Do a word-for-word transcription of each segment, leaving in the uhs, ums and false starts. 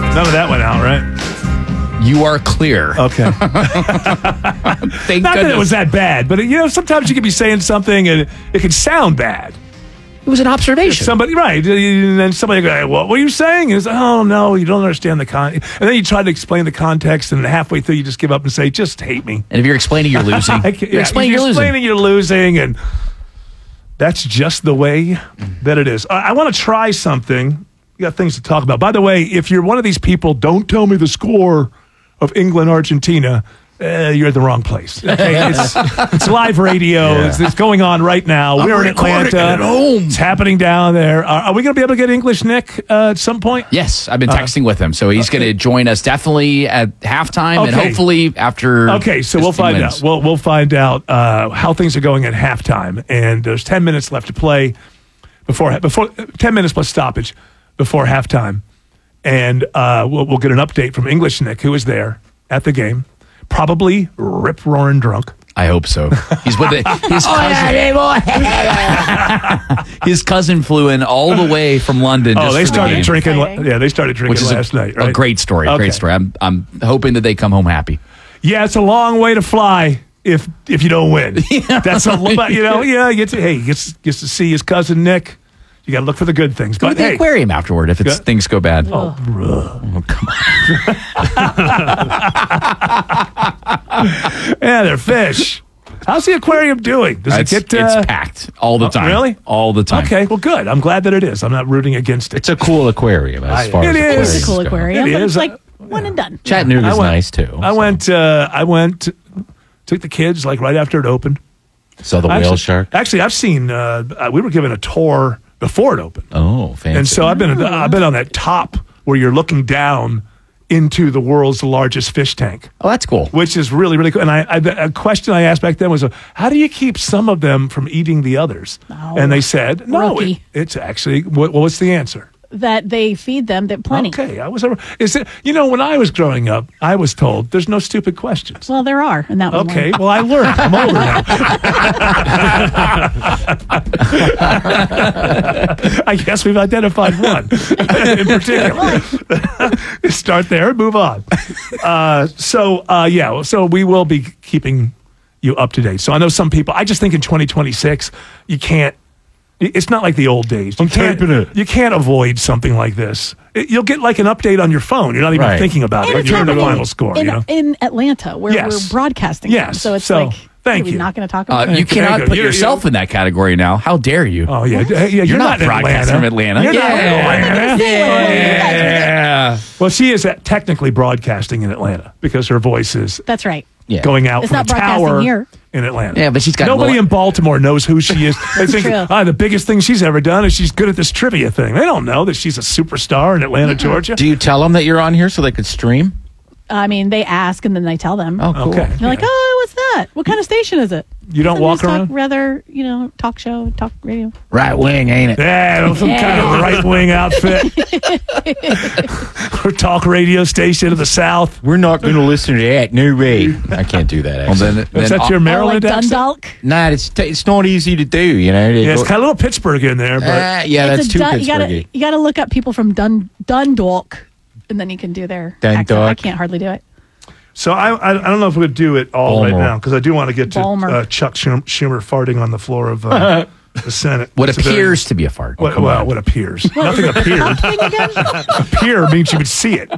None of that went out, right? You are clear. Okay. Thank Not goodness. that it was that bad, but you know, sometimes you can be saying something and it can sound bad. It was an observation. Somebody, right? And then somebody go, "What were you saying?" And it's, "Oh no, you don't understand the con." And then you try to explain the context, and halfway through, you just give up and say, "Just hate me." And if you're explaining you're losing, I can't- you're yeah, explaining you're you're losing. explaining you're losing, and that's just the way that it is. I, I want to try something. We got things to talk about. By the way, if you're one of these people, don't tell me the score of England Argentina. Uh, you're at the wrong place. Okay, it's, it's live radio. Yeah. It's, it's going on right now. I'm We're in recording Atlanta. it at home. It's happening down there. Are, are we going to be able to get English Nick uh, at some point? Yes, I've been texting uh, with him, so he's going to join us definitely at halftime, Okay. and hopefully after. Okay, so we'll find wins. out. We'll we'll find out uh, how things are going at halftime, and there's ten minutes left to play before before ten minutes plus stoppage before halftime, and uh, we'll we'll get an update from English Nick, who was there at the game, probably rip roaring drunk. I hope so. He's with it. His cousin. His cousin flew in all the way from London. Oh, just they for the started game, drinking. Exciting. Yeah, they started drinking which is last a, night. Right? a great story. Okay. Great story. I'm I'm hoping that they come home happy. Yeah, it's a long way to fly if if you don't win. That's a lo- but, you know. Yeah, you get to hey, he gets gets to see his cousin Nick. You got to look for the good things. Go But to the hey, aquarium afterward if it's, Go- things go bad. oh, Oh, come on. yeah, they're fish. How's the aquarium doing? Does It's, it get? Uh, it's packed all the oh, time. really? All the time. Okay, well, good. I'm glad that it is. I'm not rooting against it. It's a cool aquarium as I- far it as is. It's a cool aquariums go. aquarium, It but is. it's like one and done. Chattanooga's I went- nice too. I so. went. Uh, I went. Took the kids like right after it opened. Saw the whale actually, shark. Actually, I've seen. Uh, uh, we were given a tour before it opened, Oh, fancy. and so I've been. I've been on that top where you're looking down into the world's largest fish tank, Oh, that's cool. which is really really cool. And I, I a question I asked back then was, uh, how do you keep some of them from eating the others? Oh, and they said, no, it, rookie. it's actually. What, what was the answer? That they feed them that plenty. Okay, I was. Is it? You know, when I was growing up, I was told there's no stupid questions. Well, there are, and that was Okay, one. well, I learned. I'm older now. I guess we've identified one in particular. Start there and move on. Uh, so, uh, yeah, so we will be keeping you up to date. So I know some people, I just think in twenty twenty-six, you can't, it's not like the old days. You I'm can't, taping it. you can't avoid something like this. It- you'll get like an update on your phone. You're not even Right. thinking about And it. it's You're in the happening final score, in, you know? in Atlanta, where Yes. we're broadcasting. Yes. From. So it's So, like, thank are we you. not going to talk Uh, about you it? cannot go. put You're- yourself in that category now. How dare you? Oh, yeah. Hey, yeah, you're, not in broadcasting from Atlanta. You're not in Yeah. Atlanta. Yeah. Well, she is at, technically broadcasting in Atlanta because her voice is That's right. Yeah. going out It's from not a broadcasting tower here. in Atlanta. Yeah, but she's got Nobody little- in Baltimore knows who she is. They think, true. ah, the biggest thing she's ever done is she's good at this trivia thing. They don't know that she's a superstar in Atlanta, Georgia. Do you tell them that you're on here so they could stream? I mean, they ask and then they tell them. Oh, cool. Okay. They're like, oh, what's that? What kind of station is it? You don't Some walk news talk, around? rather, you know, talk show, talk radio. Right wing, ain't it? Yeah, some kind of right wing outfit. or talk radio station of the South. We're not going to listen to that. No way. I can't do that. Well, Actually. then, Is then that your Oh, like Maryland accent? Dundalk. Nah, it's it's not easy to do. You know. They Yeah, it's go- got a little Pittsburgh in there, but Ah, yeah, that's It's a too Dun- you gotta, Pittsburghy. you gotta look up people from Dun Dundalk, and then you can do their accent. I Dundalk. can't hardly do it. so I, I I don't know if we would do it all right Balmer. now because I do want to get to Balmer. uh, Chuck Schum- Schumer farting on the floor of uh, the Senate. what It's a very- appears to be a fart. What, Come well, on. what appears? Nothing appeared. Thing again? Appear means you would see it.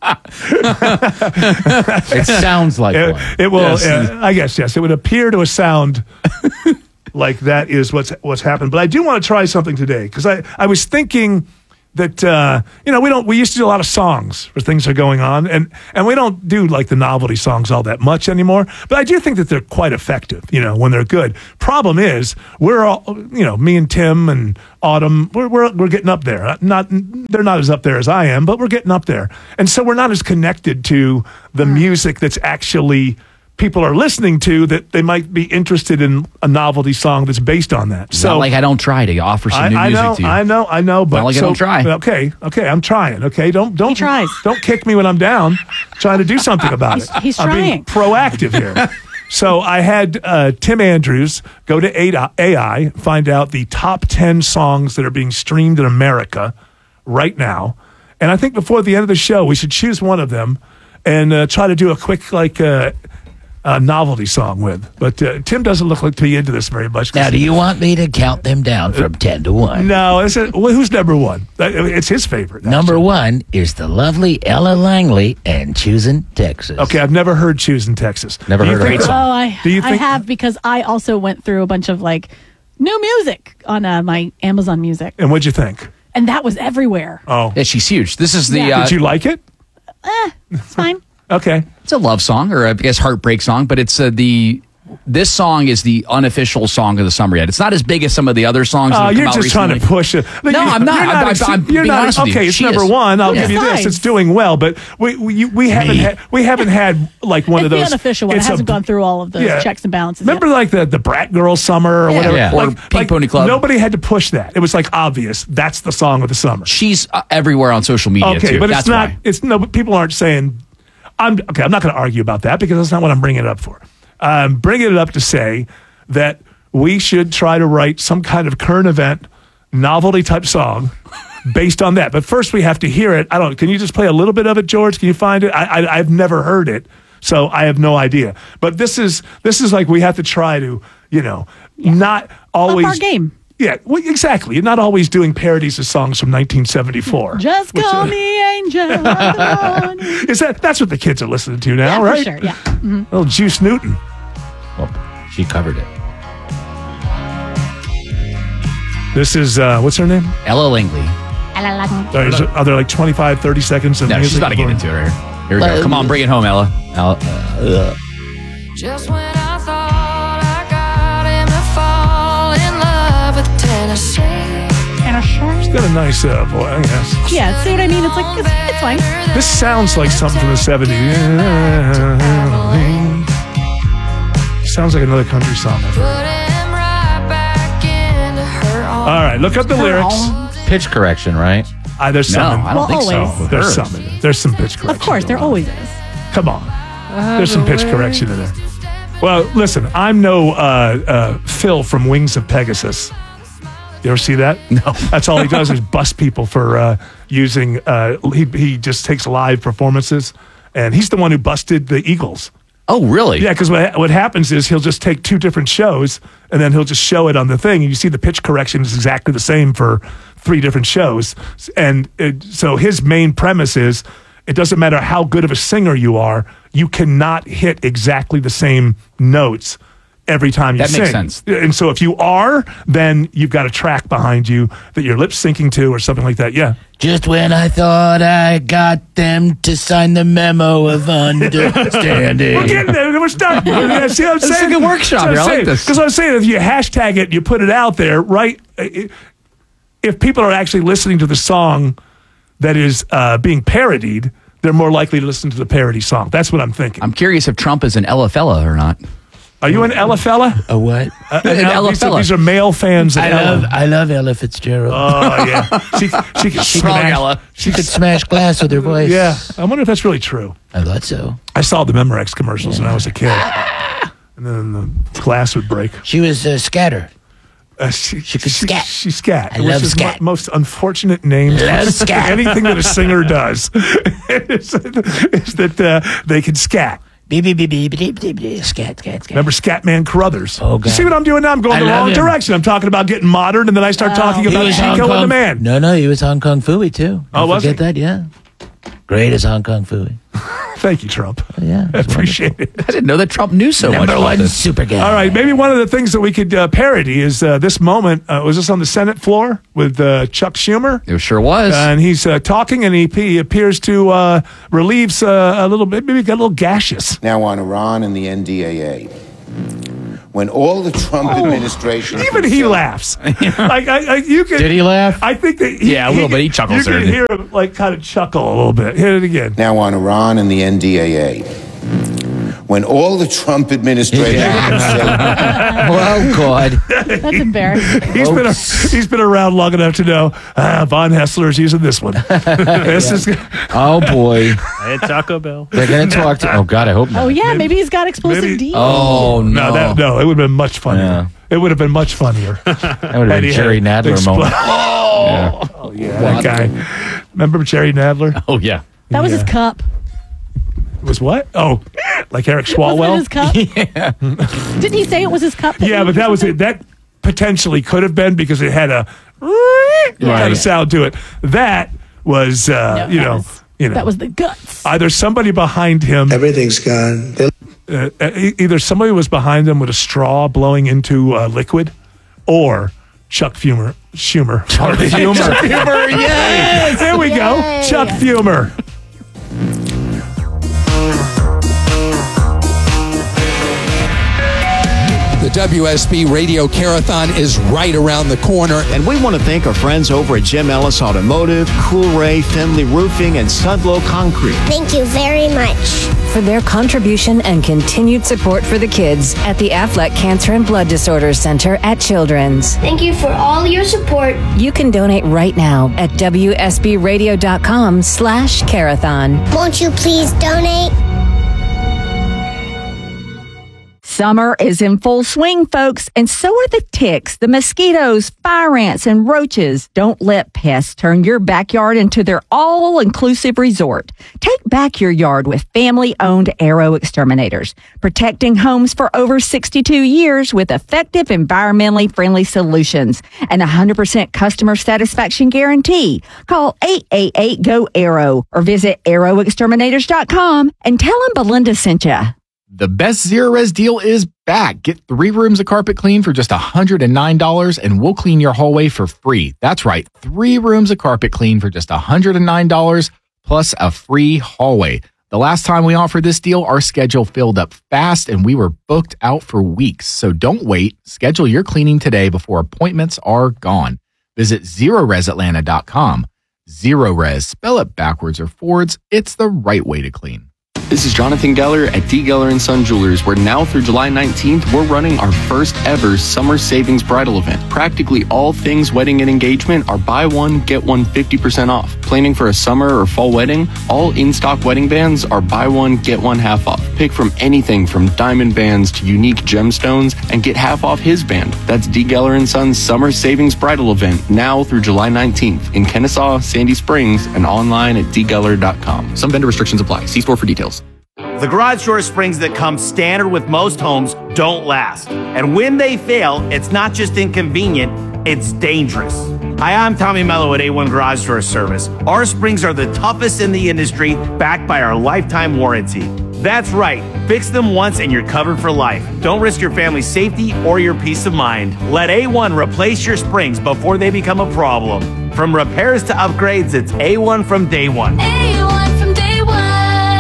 It sounds like It, one. it will. Yes. uh, I guess yes. It would appear to a sound like that is what's what's happened. But I do want to try something today because I I was thinking that uh, you know we don't we used to do a lot of songs where things are going on and and we don't do like the novelty songs all that much anymore. But I do think that they're quite effective. You know when they're good. Problem is we're all you know me and Tim and Autumn we're we're, we're getting up there. Not they're not as up there as I am, but we're getting up there. And so we're not as connected to the music that's actually people are listening to that they might be interested in a novelty song that's based on that. It's not like I don't try to offer some I, new I music know, to you. I know, I know, but Not like I so, don't try. Okay, okay, I'm trying. Okay, don't don't He tries. don't kick me when I'm down. Trying to do something about He's- it. he's I'm being trying. proactive here. So I had uh, Tim Andrews go to A I, find out the top ten songs that are being streamed in America right now, And I think before the end of the show, we should choose one of them and uh, try to do a quick like uh, uh, novelty song with. But uh, Tim doesn't look like to be into this very much. Now, do you want me to count them down from ten to one? No, it's a, well, who's number one? Uh, It's his favorite. actually. Number one is the lovely Ella Langley and Choosing Texas. Okay, I've never heard "Choosing Texas." Never Do you heard of think- it. Oh, I, Do you I think- have because I also went through a bunch of like new music on uh, my Amazon Music, And what'd you think? and that was everywhere. Oh, Yeah, she's huge. This is the. Yeah. Uh, did you like it? It's fine. Okay. it's a love song, or I guess heartbreak song, but it's uh, the. This song is the unofficial song of the summer yet. It's not as big as some of the other songs. that Oh, have come you're out just trying to recently. push it. No, I'm not. You're I'm- I'm- I'm you're being not. honest with you. Okay, it's She number is. one. I'll Yeah. give you this. Besides- It's doing well, but we we, you- we haven't Me. had we haven't had like one It's of the those unofficial one. It it's a- hasn't gone through all of those Yeah. checks and balances. Remember, yet. like the the Brat Girl Summer or Yeah. whatever, Yeah. Or Like- Pink like, Pony Club. Nobody had to push that. It was like obvious. That's the song of the summer. She's uh, everywhere on social media Okay, too. but That's it's not. why. It's no. People aren't saying. I'm okay. I'm not going to argue about that because that's not what I'm bringing it up for. I'm bringing it up to say that we should try to write some kind of current event novelty type song based on that. But first, we have to hear it. I don't. Can you just play a little bit of it, George? Can you find it? I, I I've never heard it, so I have no idea. But this is this is like we have to try to you know not always Up our game. Yeah, well, exactly. You're not always doing parodies of songs from nineteen seventy-four. Just Which, call uh, me Angel. on it. Is that that's what the kids are listening to now, Yeah, right? for sure. Yeah. Mhm. Little Juice Newton. Well, she covered it. This is uh, what's her name? Ella Langley. Are, is it- are there like twenty-five, thirty seconds of No, music? she's about to get before- into it here. Here we go. Come on, bring it home, Ella. Al- uh, Just when I thought I got him to fall in love with Tennessee. She's got a nice uh, voice, I guess. Yeah. See what I mean? It's like it's, it's fine. This sounds like something from the seventies. Sounds like another country song. Put him right back into her arms. All right, look up the lyrics. pitch correction, right? Uh, there's No, some. I don't Well, think so. always. There's Hers. some. in it. There's some pitch correction. Of course, there going on. always is. Come on. There's some pitch correction in there. Well, listen, I'm no uh, uh, Phil from Wings of Pegasus. You ever see that? No. That's all he does is bust people for uh, using. Uh, he he just takes live performances, and he's the one who busted the Eagles. Oh, really? Yeah, because what, what happens is he'll just take two different shows, and then he'll just show it on the thing, and you see the pitch correction is exactly the same for three different shows. And it, so his main premise is it doesn't matter how good of a singer you are, you cannot hit exactly the same notes every time you That sing. makes sense. And so if you are, then you've got a track behind you that you're lip syncing to or something like that. Yeah. Just when I thought I got them to sign the memo of understanding. We're getting there. We're starting. Yeah, see what I'm This is saying? a good workshop here. I like this. Because I was saying, if you hashtag it, you put it out there, right? it- If people are actually listening to the song that is uh, being parodied, they're more likely to listen to the parody song. That's what I'm thinking. I'm curious if Trump is an Ella fella or not. Are you an Ella fella? A what? Uh, An Ella- Ella these, are, fella. these are male fans of I Ella. love I love Ella Fitzgerald. Oh, yeah. She, she can Strong smash. Ella. she could smash glass with her voice. Yeah. I wonder if that's really true. I thought so. I saw the Memorex commercials when I was a kid. And then the glass would break. She was a scatter. Uh, she, She could scat. She scat. I which love is scat. mo- most unfortunate name. Love scat. Anything that a singer does is, is that uh, they can scat. Beep, beep, beep, beep, beep, beep, beep. Scat, scat, scat. Remember Scatman Carruthers? Oh, You God. see what I'm doing now? I'm going I the love wrong him. direction. I'm talking about getting modern, and then I start talking He about was Hong Chico and the Kong- Man. No, no, he was Hong Kong Fooey too. Oh, Don't was forget he? that? Yeah. Great as Hong Kong Fooey. Thank you, Trump. Yeah. I appreciate it. I didn't know that Trump knew so much Number about one this. super guy. All right, maybe one of the things that we could uh, parody is uh, this moment. Uh, was this on the Senate floor with uh, Chuck Schumer? It sure was. And he's uh, talking, and he, he appears to uh, relieves uh, a little bit, maybe got a little gaseous. Now on Iran and the N D A A. When all the Trump administration... Oh, Even he laughs. like I, I, you can. Did he laugh? I think that. He, Yeah, a little bit. He chuckles You there. can hear him like kind of chuckle a little bit. Hit it again. Now on Iran and the N D A A. When all the Trump administration... Oh, God. That's embarrassing. He's been a, he's been around long enough to know ah, Von Hessler is using this one. This is Oh, boy. Hey, Taco Bell. They're going to talk to. Oh, God, I hope not. Oh yeah, maybe he's got explosive maybe- D. oh, no. no, that, no. It would have been much funnier. Yeah. It would have been much funnier. That would have Had been he Jerry had Nadler expl- moment. Oh, yeah, that guy. Remember Jerry Nadler? Oh, yeah. That was his Yeah. cup. It was what? Oh, like Eric Was it Swalwell? his cup? Yeah. Didn't he say it was his cup? Yeah, but that was it. That potentially could have been because it had a kind of sound to it. That was, uh, No, you that know, was- you know, That was the guts. either somebody behind him. Everything's gone. They- Uh, e- either somebody was behind him with a straw blowing into uh, liquid, or Chuck Fumer. Schumer. Chuck Fumer. Chuck Fumer. Yes. There we go. Yay. Chuck Fumer. The W S B Radio Carathon is right around the corner. And we want to thank our friends over at Jim Ellis Automotive, Cool Ray, Finley Roofing, and Sudlow Concrete. Thank you very much for their contribution and continued support for the kids at the Aflac Cancer and Blood Disorders Center at Children's. Thank you for all your support. You can donate right now at W S B radio dot com slash Carathon. Won't you please donate? Summer is in full swing, folks, and so are the ticks, the mosquitoes, fire ants, and roaches. Don't let pests turn your backyard into their all-inclusive resort. Take back your yard with family-owned Arrow Exterminators, protecting homes for over sixty-two years with effective, environmentally friendly solutions and a one hundred percent customer satisfaction guarantee. Call eight eight eight, G O, ARROW or visit arrow exterminators dot com and tell them Belinda sent you. The best Zero Res deal is back. Get three rooms of carpet clean for just one hundred nine dollars and we'll clean your hallway for free. That's right. Three rooms of carpet clean for just one hundred nine dollars plus a free hallway. The last time we offered this deal, our schedule filled up fast and we were booked out for weeks. So don't wait. Schedule your cleaning today before appointments are gone. Visit zero res atlanta dot com. Zero Res, spell it backwards or forwards. It's the right way to clean. This is Jonathan Geller at D. Geller and Son Jewelers, where now through July nineteenth, we're running our first ever summer savings bridal event. Practically all things wedding and engagement are buy one, get one fifty percent off. Planning for a summer or fall wedding? All in-stock wedding bands are buy one, get one half off. Pick from anything from diamond bands to unique gemstones and get half off his band. That's D. Geller and Son's summer savings bridal event now through July nineteenth in Kennesaw, Sandy Springs, and online at d geller dot com. Some vendor restrictions apply. See store for details. The garage door springs that come standard with most homes don't last. And when they fail, it's not just inconvenient, it's dangerous. Hi, I'm Tommy Mello at A one Garage Door Service. Our springs are the toughest in the industry, backed by our lifetime warranty. That's right. Fix them once and you're covered for life. Don't risk your family's safety or your peace of mind. Let A one replace your springs before they become a problem. From repairs to upgrades, it's A one from day one. A one from day one.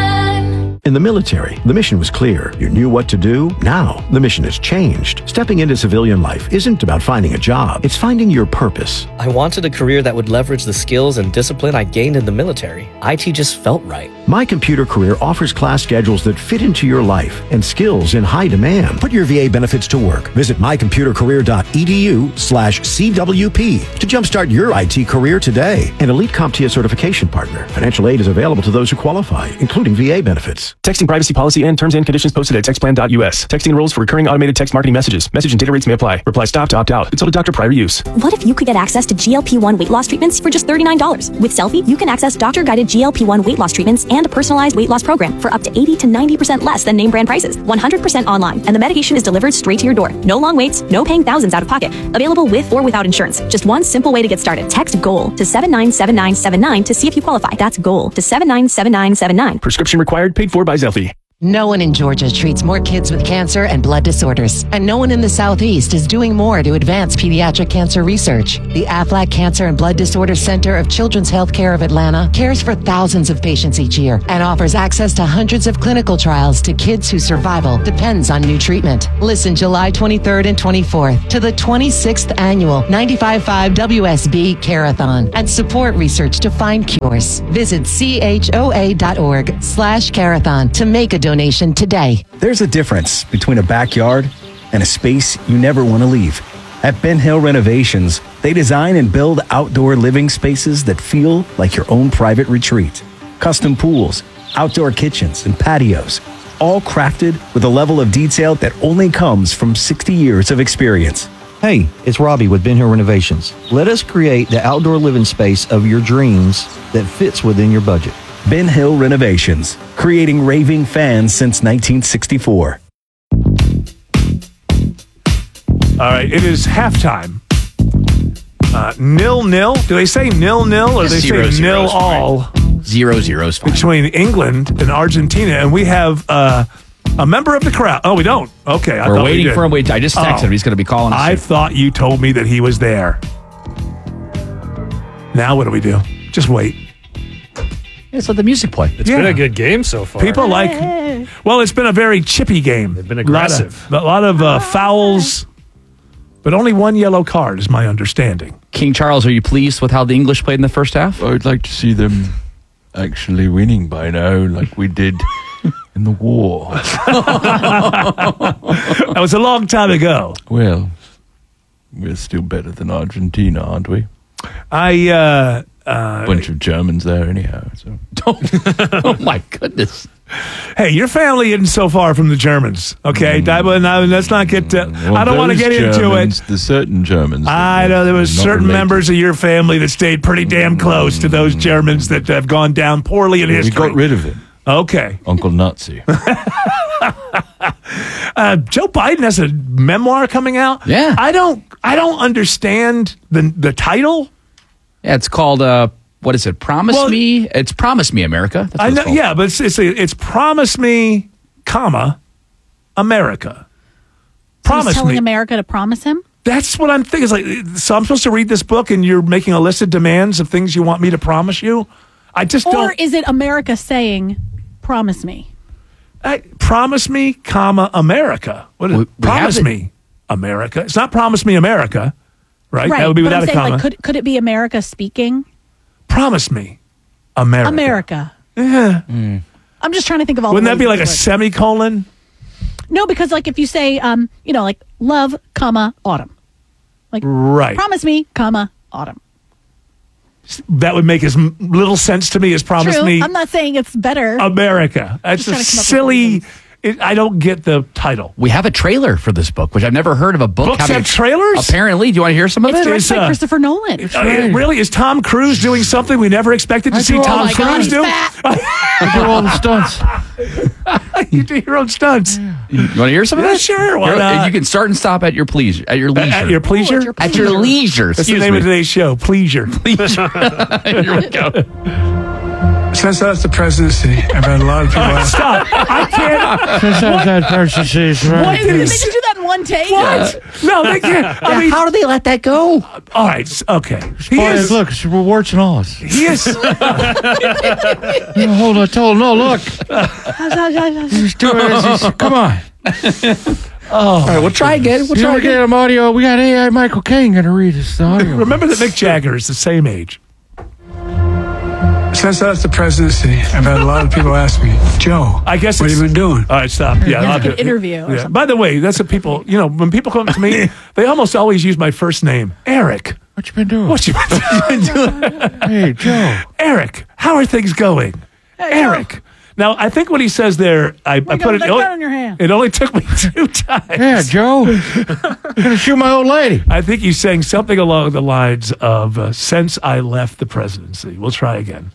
In the military, the mission was clear. You knew what to do. Now, the mission has changed. Stepping into civilian life isn't about finding a job. It's finding your purpose. I wanted a career that would leverage the skills and discipline I gained in the military. I T just felt right. My Computer Career offers class schedules that fit into your life and skills in high demand. Put your V A benefits to work. Visit my computer career dot e d u slash C W P to jumpstart your I T career today. An Elite CompTIA certification partner. Financial aid is available to those who qualify, including V A benefits. Texting privacy policy and terms and conditions posted at text plan dot u s. Texting rules for recurring automated text marketing messages. Message and data rates may apply. Reply stop to opt out. Consult a doctor prior to use. What if you could get access to G L P one weight loss treatments for just thirty-nine dollars? With Selfie, you can access doctor-guided G L P one weight loss treatments and a personalized weight loss program for up to eighty to ninety percent less than name brand prices. one hundred percent online, and the medication is delivered straight to your door. No long waits, no paying thousands out of pocket. Available with or without insurance. Just one simple way to get started. Text GOAL to seven nine seven nine seven nine to see if you qualify. That's GOAL to seven nine seven nine seven nine. Prescription required, paid for by Selfie. No one in Georgia treats more kids with cancer and blood disorders, and no one in the Southeast is doing more to advance pediatric cancer research. The Aflac Cancer and Blood Disorders Center of Children's Healthcare of Atlanta cares for thousands of patients each year and offers access to hundreds of clinical trials to kids whose survival depends on new treatment. Listen July twenty-third and twenty-fourth to the twenty-sixth annual ninety-five point five W S B Carathon and support research to find cures. Visit C H O A dot org slash Carathon to make a donation today. There's a difference between a backyard and a space you never want to leave. At Ben Hill Renovations, they design and build outdoor living spaces that feel like your own private retreat. Custom pools, outdoor kitchens, and patios, all crafted with a level of detail that only comes from sixty years of experience. Hey, it's Robbie with Ben Hill Renovations. Let us create the outdoor living space of your dreams that fits within your budget. Ben Hill Renovations, creating raving fans since nineteen sixty-four. All right, it is halftime. Uh, nil nil. Do they say nil nil or do they Zero, say zero nil is fine. all? Zero zero is fine. Between England and Argentina, and we have uh, a member of the crowd. Oh, we don't. Okay, I We're thought we waiting did. for him. Wait, I just texted Oh. him. He's going to be calling us. I soon. thought you told me that he was there. Now what do we do? Just wait. Yeah, so the music play. It's been a good game so far. People like. Well, it's been a very chippy game. They've been aggressive. A lot of, a lot of uh, fouls, but only one yellow card, is my understanding. King Charles, are you pleased with how the English played in the first half? I'd like to see them actually winning by now, like we did in the war. That was a long time ago. Well, we're still better than Argentina, aren't we? I uh, uh, Bunch of Germans there, anyhow. So. Oh my goodness! Hey, your family isn't so far from the Germans, okay? Mm. Now, let's not get. Uh, Well, I don't want to those get into Germans, it. The certain Germans. I know there was not certain related. members of your family that stayed pretty damn close to those Germans that have gone down poorly in Yeah, we history. got rid of him. Okay. Uncle Nazi. uh, Joe Biden has a memoir coming out. Yeah. I don't. I don't understand the the title. Yeah, it's called. Uh, what is it? Promise Well- me. It's Promise Me, America. That's what I it's know. called. Yeah, but it's it's, it's Promise Me, comma, America. So he's Promise telling me. America to promise him? That's what I'm thinking. It's like, so I'm supposed to read this book, and you're making a list of demands of things you want me to promise you. I just Or don't. is it America saying, promise me? I, promise me, comma, America. What is We- it? we have Promise it. me, America. It's not Promise Me, America, right? That would be but without I'm a saying, comma. like, could, could it be America speaking? Promise me, America. America. Yeah. I'm just trying to think of all Wouldn't the that be ways like a it would. semicolon? No, because like if you say, um, you know, like love, comma, autumn. Like, Right. promise me, comma, autumn. That would make as m- little sense to me as promise True. me, I'm not saying it's better. America. That's Just trying a to come up with silly. It, I don't get the title. We have a trailer for this book, which I've never heard of a book. Books having have trailers? Apparently. Do you want to hear some of It's it? directed It's, by uh, Christopher Nolan. Uh, it really is Tom Cruise doing something we never expected to I see do all Tom my Cruise God, do? I do all the stunts. You do your own stunts. You want to hear some of Yeah, that? sure, why Here, not? You can start and stop at your pleasure. At your leisure. At your pleasure? At your leisure. That's the Excuse name me. of today's show, Pleasure. Leisure. Here we go. Since I left the presidency, I've had a lot of people ask. Stop. I can't. Since I left the presidency, What Did they is- just do that in one take? What? No, they can't. I mean, How do they let that go? all right. s- Okay. He Boys, is. look, it's warts and all. He is. No, hold on, told no, look. He's doing this. He's, come on. Oh. All right, we'll try again. We'll You try don't get again. him audio. We got A I Michael Caine going to read this audio. Remember that Mick Jagger is the same age. Since I left the presidency, I've had a lot of people ask me, Joe, I guess what have it's- you been doing? All right, stop. Yeah, It's I'll like do an it. interview or Yeah. something. By the way, that's what people. You know, when people come up to me, they almost always use my first name, Eric. What you been doing? What you been doing? Hey, Joe. Eric, how are things going? Eric. Now, I think what he says there, I, I put it. that only- gun in your hand. It only took me two times. Yeah, Joe. I'm going to shoot my old lady. I think he's saying something along the lines of uh, "Since I left the presidency." We'll try again.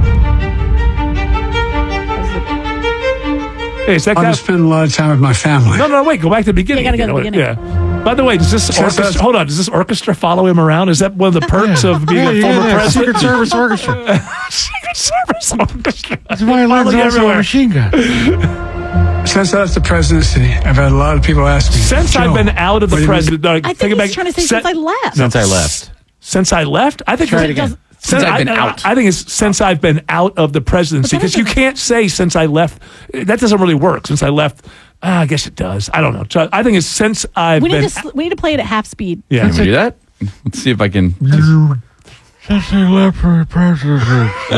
Hey, is that I've guy? been spending a lot of time with my family. No, no, wait. Go back to the beginning. Yeah, gotta go to the again. Yeah. By the way, does this Since orchestra? that's- Hold on. Does this orchestra follow him around? Is that one of the perks of being Yeah, a yeah, former yeah, president? Secret Service Orchestra. Secret Service orchestra. That's why They follow Lynn's you also a everywhere. machine gun. Since I left the presidency, I've had a lot of people ask me, Since Joe, I've been out of the what have you been- president, no, I take think it he's back. trying to say Sen- since I left. No, Since I left. Since I left, I think Try it's- it again. Since I've been I, out. I think it's since I've been out of the presidency But that because you doesn't- can't say since I left. That doesn't really work. Since I left, ah, I guess it does. I don't know. So I think it's since I've We been. need, to, sl- we need to play it at half speed. yeah. Can we do that? Let's see if I can. Since I left for the presidency.